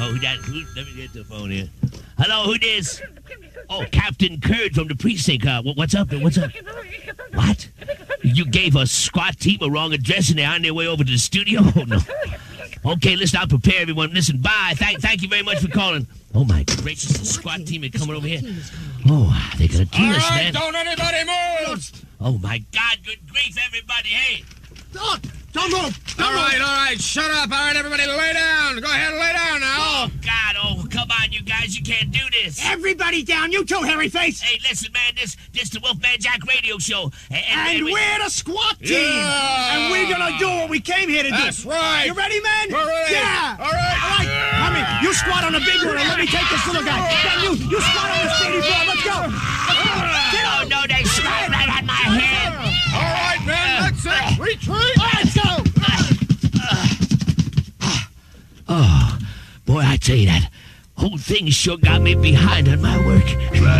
Let me get the phone here. Hello, who this? Oh, Captain Curd from the precinct. What's up? What's up? What? You gave a SWAT team a wrong address and they're on their way over to the studio? Oh, no. Okay, listen, I'll prepare everyone. Listen, bye. Thank you very much for calling. Oh, my gracious, the SWAT team is coming over here. Oh, they're going to kill us, man. Don't anybody move! Oh, my God, good grief, everybody. Hey. Don't move! All right, shut up. All right, everybody, lay down. Go ahead and lay down now. Oh, God, come on, you guys. You can't do this. Everybody down. You too, hairy face. Hey, listen, man, this the Wolfman Jack radio show. And we're the SWAT team. Yeah. And we're going to do what we came here to do. That's right. You ready, man? We're ready. Yeah. All right. Tommy, you squat on the big one and let me take this little guy. Then you squat on the steady boy. Let's go. Oh, no, they squat right on my head. All right, man, that's it. Retreat. Let's go. Oh, boy, I tell you, that whole thing sure got me behind on my work.